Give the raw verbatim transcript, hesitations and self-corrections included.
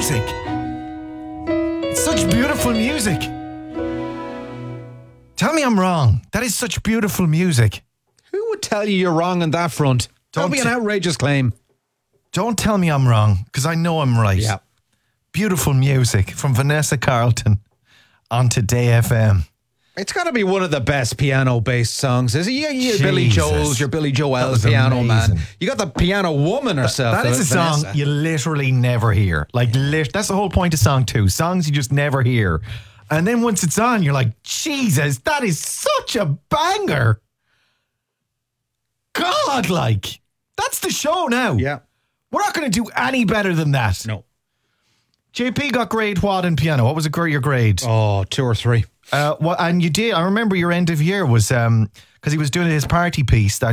music. It's such beautiful music. Tell me I'm wrong. That is such beautiful music. Who would tell you you're wrong on that front? Don't, Don't be an t- outrageous claim. Don't tell me I'm wrong, because I know I'm right. Yeah. Beautiful music from Vanessa Carlton on Today F M. It's got to be one of the best piano-based songs, is it? You, you Billy Jesus. Joel's, your Billy That Joel's was piano amazing. man. You got the piano woman herself. That is a song Vanessa. you literally never hear. Like, lit- that's the whole point of song two. Songs you just never hear. And then once it's on, you're like, Jesus, that is such a banger. God, like, that's the show now. Yeah. We're not going to do any better than that. No. J P got grade what in piano? What was it, your grade? Oh, two or three. Uh, what, and you did, I remember your end of year was, um, because he was doing his party piece that